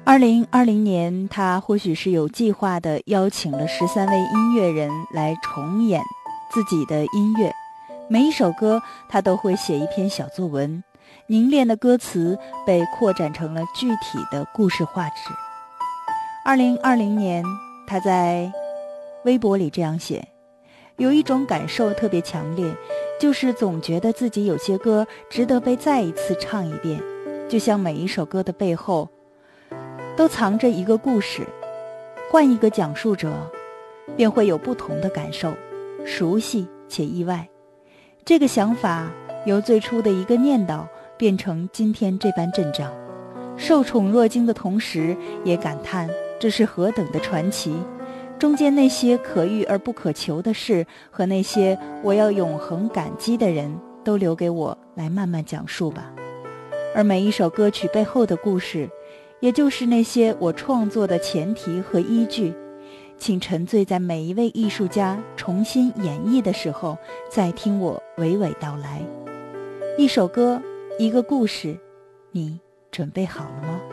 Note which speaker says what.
Speaker 1: 2020年，他或许是有计划地邀请了13位音乐人来重演自己的音乐，每一首歌他都会写一篇小作文，凝练的歌词被扩展成了具体的故事画纸。2020年，他在微博里这样写：有一种感受特别强烈，就是总觉得自己有些歌值得被再一次唱一遍，就像每一首歌的背后都藏着一个故事，换一个讲述者便会有不同的感受，熟悉且意外。这个想法由最初的一个念叨变成今天这般阵仗，受宠若惊的同时也感叹这是何等的传奇，中间那些可遇而不可求的事和那些我要永恒感激的人都留给我来慢慢讲述吧。而每一首歌曲背后的故事，也就是那些我创作的前提和依据，请沉醉在每一位艺术家重新演绎的时候，再听我娓娓道来。一首歌，一个故事，你准备好了吗？